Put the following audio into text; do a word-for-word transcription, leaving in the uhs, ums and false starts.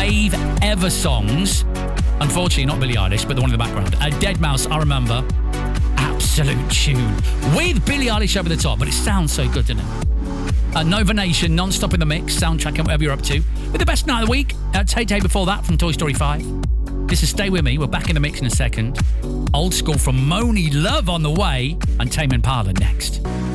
fave ever songs. Unfortunately, not Billie Eilish, but the one in the background. A Dead Mouse, I remember. Absolute tune. With Billie Eilish over the top, but it sounds so good, doesn't it? Uh, Nova Nation, non-stop in the mix, soundtrack and whatever you're up to. With the best night of the week, uh, Tay Tay before that from Toy Story five. This is Stay With Me, we're back in the mix in a second. Old School from Moni Love on the way, and Tame Impala next.